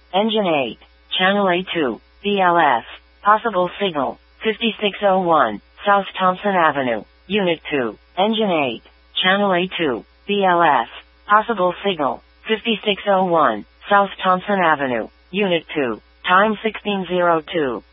Engine 8. Channel A2. BLS. Possible signal. 5601. South Thompson Avenue. Unit 2. Engine 8. Channel A2. BLS. Possible signal. 5601. South Thompson Avenue. Unit 2. Time 1602.